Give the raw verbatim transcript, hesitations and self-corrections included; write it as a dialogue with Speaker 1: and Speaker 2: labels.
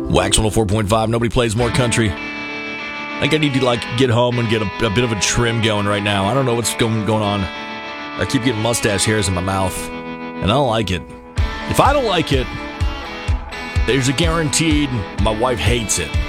Speaker 1: Wax one oh four point five. Nobody plays more country. I think I need to like get home and get a, a bit of a trim going right now. I don't know what's going, going on. I keep getting mustache hairs in my mouth, and I don't like it. If I don't like it, there's a guaranteed my wife hates it.